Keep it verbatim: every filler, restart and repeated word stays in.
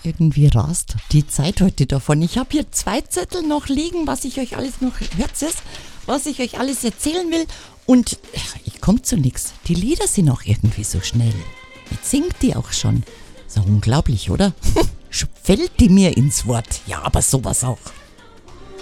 irgendwie rast die Zeit heute davon. Ich habe hier zwei Zettel noch liegen, was ich euch alles noch, hört es, was ich euch alles erzählen will. Und ich komme zu nichts. Die Lieder sind auch irgendwie so schnell. Jetzt singt die auch schon. So unglaublich, oder? Fällt die mir ins Wort. Ja, aber sowas auch.